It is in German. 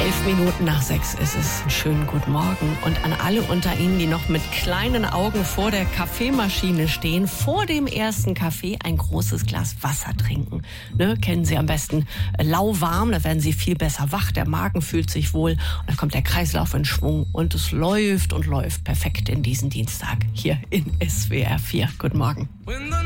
5:11 ist es. Einen schönen guten Morgen. Und an alle unter Ihnen, die noch mit kleinen Augen vor der Kaffeemaschine stehen, vor dem ersten Kaffee ein großes Glas Wasser trinken. Ne, kennen Sie am besten lauwarm, da werden Sie viel besser wach, der Magen fühlt sich wohl und dann kommt der Kreislauf in Schwung und es läuft und läuft perfekt in diesen Dienstag hier in SWR 4. Guten Morgen.